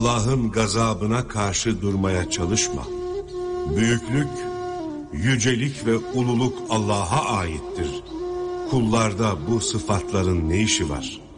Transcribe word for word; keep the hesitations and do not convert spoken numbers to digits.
Allah'ın gazabına karşı durmaya çalışma. Büyüklük, yücelik ve ululuk Allah'a aittir. Kullarda bu sıfatların ne işi var?